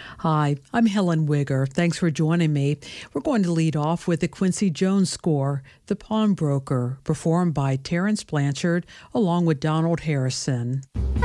Hi, I'm Helen Wigger. Thanks for joining me. We're going to lead off with the Quincy Jones score, The Pawnbroker, performed by Terrence Blanchard along with Donald Harrison.